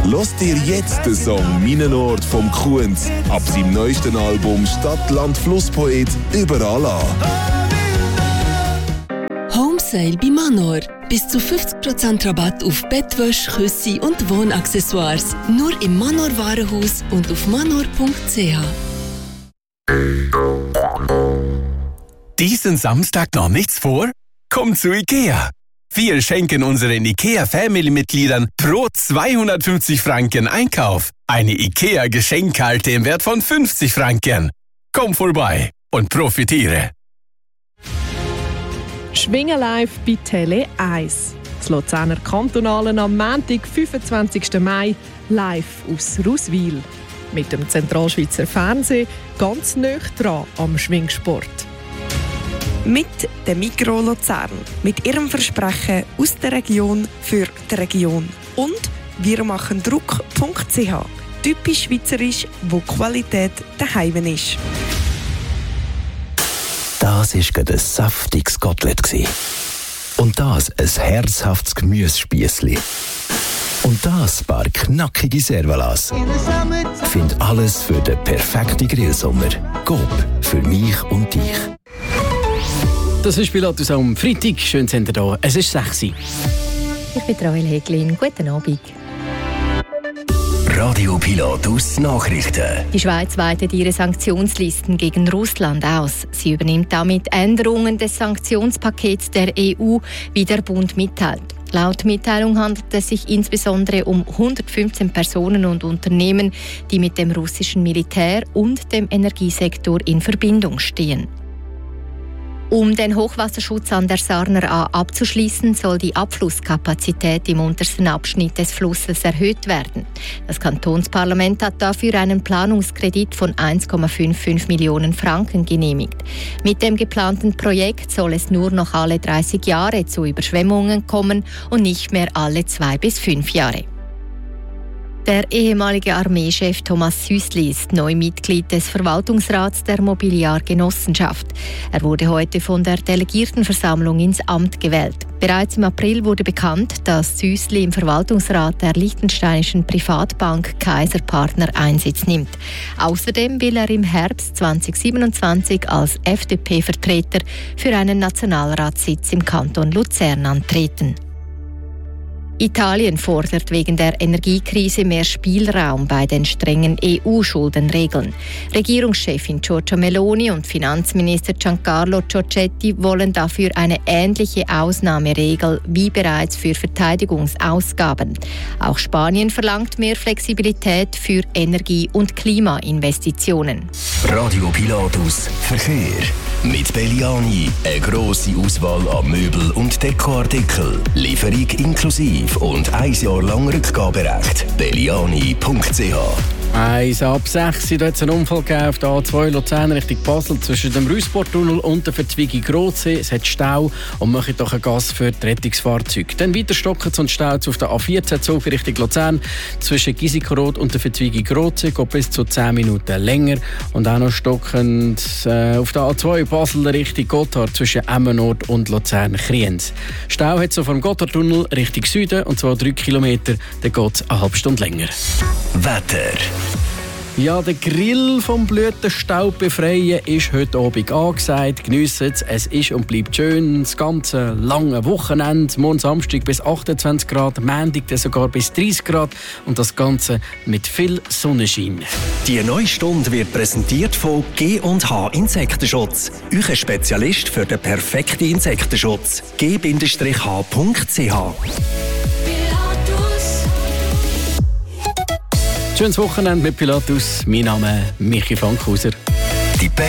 Lass dir jetzt den Song «Minenort» vom Kunz ab seinem neuesten Album «Stadt, Land, Flusspoet» überall an. Homesale bei Manor. Bis zu 50% Rabatt auf Bettwäsche, Küsse und Wohnaccessoires. Nur im Manor Warenhaus und auf manor.ch. Diesen Samstag noch nichts vor? Komm zu IKEA! Wir schenken unseren IKEA-Family-Mitgliedern pro 250 Franken Einkauf eine IKEA-Geschenkkarte im Wert von 50 Franken. Komm vorbei und profitiere! Schwingen live bei Tele 1. Das Luzerner Kantonalen am Montag, 25. Mai, live aus Ruswil. Mit dem Zentralschweizer Fernsehen ganz nah dran am Schwingsport. Mit der Migros Luzern. Mit ihrem Versprechen aus der Region für die Region. Und wir machen Druck.ch. Typisch schweizerisch, wo Qualität daheim ist. Das war gerade ein saftiges Kotelett. Und das ein herzhaftes Gemüsespiessli. Und das ein paar knackige Servalas. Find alles für den perfekten Grillsommer. Coop, für mich und dich. Das ist Pilatus am Freitag. Schön, dass ihr da. Es ist 6 Uhr. Ich bin Rael Heglin. Guten Abend. Radio Pilatus Nachrichten. Die Schweiz weitet ihre Sanktionslisten gegen Russland aus. Sie übernimmt damit Änderungen des Sanktionspakets der EU, wie der Bund mitteilt. Laut Mitteilung handelt es sich insbesondere um 115 Personen und Unternehmen, die mit dem russischen Militär und dem Energiesektor in Verbindung stehen. Um den Hochwasserschutz an der Sarner A abzuschließen, soll die Abflusskapazität im untersten Abschnitt des Flusses erhöht werden. Das Kantonsparlament hat dafür einen Planungskredit von 1,55 Millionen Franken genehmigt. Mit dem geplanten Projekt soll es nur noch alle 30 Jahre zu Überschwemmungen kommen und nicht mehr alle 2 bis 5 Jahre. Der ehemalige Armeechef Thomas Süssli ist neu Mitglied des Verwaltungsrats der Mobiliargenossenschaft. Er wurde heute von der Delegiertenversammlung ins Amt gewählt. Bereits im April wurde bekannt, dass Süssli im Verwaltungsrat der liechtensteinischen Privatbank Kaiser-Partner Einsitz nimmt. Außerdem will er im Herbst 2027 als FDP-Vertreter für einen Nationalratssitz im Kanton Luzern antreten. Italien fordert wegen der Energiekrise mehr Spielraum bei den strengen EU-Schuldenregeln. Regierungschefin Giorgia Meloni und Finanzminister Giancarlo Giorgetti wollen dafür eine ähnliche Ausnahmeregel wie bereits für Verteidigungsausgaben. Auch Spanien verlangt mehr Flexibilität für Energie- und Klimainvestitionen. Radio Pilatus Verkehr. Mit Belliani eine grosse Auswahl an Möbel- und Dekoartikel. Lieferung inklusive und 1 Jahr lang Rückgaberecht. Belliani.ch. 1 ab 6. Da hat es einen Unfall gegeben auf der A2 Luzern Richtung Basel zwischen dem Rüssportunnel und der Verzweigung Grotsee. Es hat Stau und macht doch ein Gas für die Rettungsfahrzeuge. Dann weiter stocken und staut auf der A14 Zug Richtung Luzern zwischen Gisikoroth und der Verzweigung Grotsee. Geht bis zu 10 Minuten länger. Und auch noch stockend auf der A2 Basel Richtung Gotthard zwischen Emmenort und Luzern-Kriens. Stau hat so vom Gotthardtunnel Richtung Süden und zwar 3 Kilometer. Dann geht es eine halbe Stunde länger. Wetter. Ja, der Grill vom Blütenstaub befreien ist heute Abend angesagt. Geniessen es. Es ist und bleibt schön. Das ganze lange Wochenende. Morgen Samstag bis 28 Grad, Montag dann sogar bis 30 Grad. Und das Ganze mit viel Sonnenschein. Die neue Stunde wird präsentiert von G&H Insektenschutz. Euer Spezialist für den perfekten Insektenschutz. g-h.ch. Schönes Wochenende mit Pilatus. Mein Name ist Michi Fankhauser. Die